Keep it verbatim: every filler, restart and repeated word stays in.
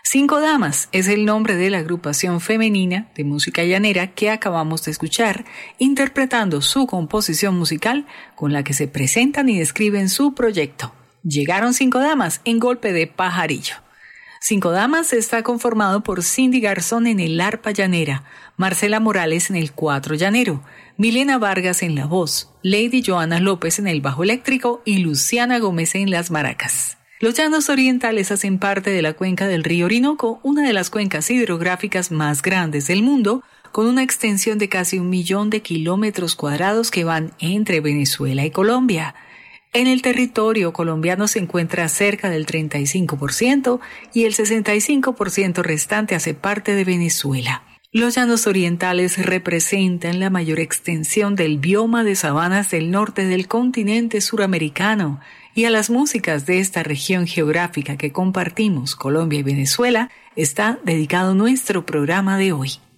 Cinco Damas es el nombre de la agrupación femenina de música llanera que acabamos de escuchar, interpretando su composición musical con la que se presentan y describen su proyecto. Llegaron Cinco Damas en Golpe de Pajarillo. Cinco Damas está conformado por Cindy Garzón en el arpa llanera, Marcela Morales en el cuatro llanero, Milena Vargas en la voz, Lady Joana López en el bajo eléctrico y Luciana Gómez en las maracas. Los llanos orientales hacen parte de la cuenca del río Orinoco, una de las cuencas hidrográficas más grandes del mundo, con una extensión de casi un millón de kilómetros cuadrados que van entre Venezuela y Colombia. En el territorio colombiano se encuentra cerca del treinta y cinco por ciento y el sesenta y cinco por ciento restante hace parte de Venezuela. Los llanos orientales representan la mayor extensión del bioma de sabanas del norte del continente suramericano, y a las músicas de esta región geográfica que compartimos, Colombia y Venezuela, está dedicado nuestro programa de hoy.